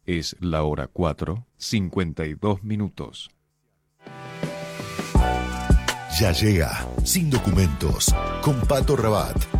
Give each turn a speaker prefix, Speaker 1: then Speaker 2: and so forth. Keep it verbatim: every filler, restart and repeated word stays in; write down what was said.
Speaker 1: Es la hora cuatro, cincuenta y dos minutos.
Speaker 2: Ya llega Sin Documentos con Pato Rabat.